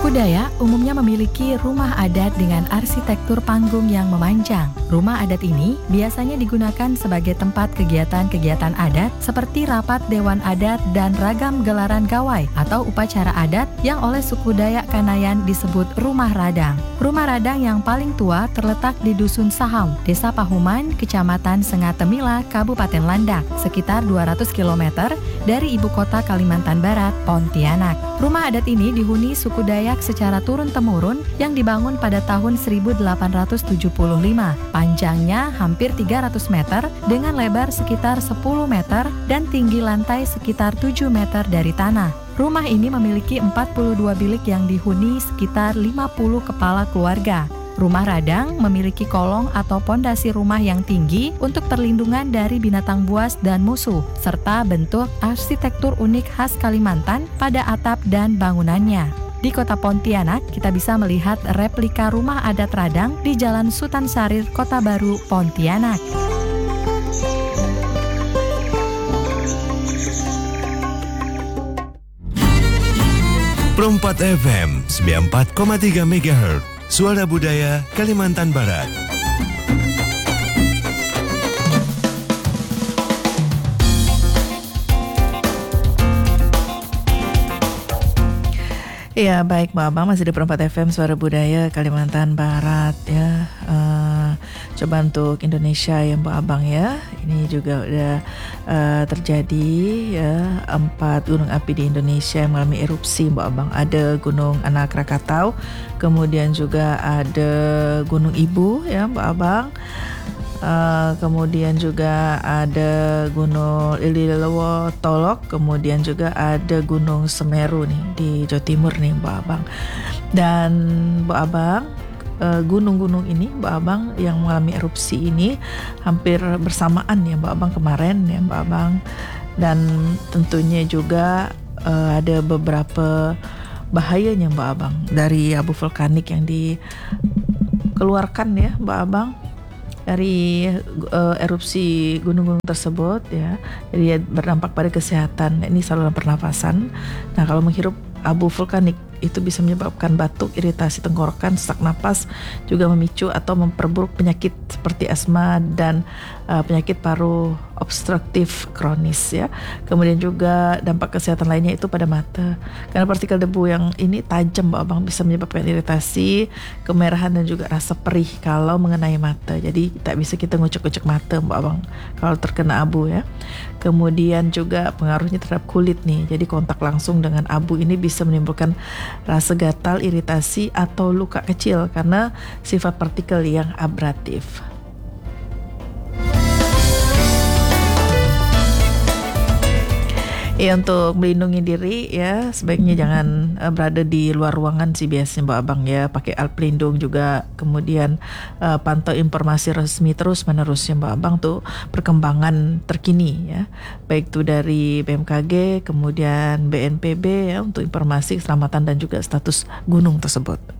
Suku Dayak umumnya memiliki rumah adat dengan arsitektur panggung yang memanjang. Rumah adat ini biasanya digunakan sebagai tempat kegiatan-kegiatan adat seperti rapat dewan adat dan ragam gelaran gawai atau upacara adat yang oleh suku Dayak Kanayan disebut rumah radang. Rumah radang yang paling tua terletak di Dusun Saham, Desa Pahuman, Kecamatan Sengatemila, Kabupaten Landak, sekitar 200 km dari ibu kota Kalimantan Barat, Pontianak. Rumah adat ini dihuni suku Dayak secara turun-temurun yang dibangun pada tahun 1875. Panjangnya hampir 300 meter dengan lebar sekitar 10 meter dan tinggi lantai sekitar 7 meter dari tanah. Rumah ini memiliki 42 bilik yang dihuni sekitar 50 kepala keluarga. Rumah radang memiliki kolong atau pondasi rumah yang tinggi untuk perlindungan dari binatang buas dan musuh, serta bentuk arsitektur unik khas Kalimantan pada atap dan bangunannya. Di kota Pontianak, kita bisa melihat replika rumah adat radang di Jalan Sultan Sarir, Kota Baru, Pontianak. Perempat FM 94,3 MHz, Suara Budaya Kalimantan Barat. Ya baik Mbak Abang, masih di Perempat FM Suara Budaya Kalimantan Barat ya. Coba untuk Indonesia ya Mbak Abang ya. Ini juga udah terjadi ya 4 gunung api di Indonesia yang mengalami erupsi Mbak Abang. Ada Gunung Anak Rakatau, kemudian juga ada Gunung Ibu ya Mbak Abang. Kemudian juga ada Gunung Ililewo Tolok, kemudian juga ada Gunung Semeru nih di Jawa Timur nih Mbak Abang. Dan Mbak Abang, gunung-gunung ini Mbak Abang yang mengalami erupsi ini hampir bersamaan ya Mbak Abang kemarin ya Mbak Abang. Dan tentunya juga ada beberapa bahayanya Mbak Abang dari abu vulkanik yang dikeluarkan ya Mbak Abang dari erupsi gunung-gunung tersebut ya. Jadi berdampak pada kesehatan ini saluran pernafasan. Nah, kalau menghirup abu vulkanik itu bisa menyebabkan batuk, iritasi tenggorokan, sesak napas, juga memicu atau memperburuk penyakit seperti asma dan penyakit paru obstruktif kronis ya. Kemudian juga dampak kesehatan lainnya itu pada mata. Karena partikel debu yang ini tajam Mbak Abang bisa menyebabkan iritasi, kemerahan dan juga rasa perih kalau mengenai mata. Jadi tak bisa kita ngucek-ngucek mata Mbak Abang kalau terkena abu ya. Kemudian juga pengaruhnya terhadap kulit nih. Jadi kontak langsung dengan abu ini bisa menimbulkan rasa gatal, iritasi atau luka kecil karena sifat partikel yang abratif. Ya, untuk melindungi diri ya sebaiknya jangan berada di luar ruangan sih biasanya Mbak Abang ya, pakai alat pelindung juga. Kemudian pantau informasi resmi terus menerus ya Mbak Abang tuh perkembangan terkini ya, baik tuh dari BMKG kemudian BNPB ya untuk informasi keselamatan dan juga status gunung tersebut.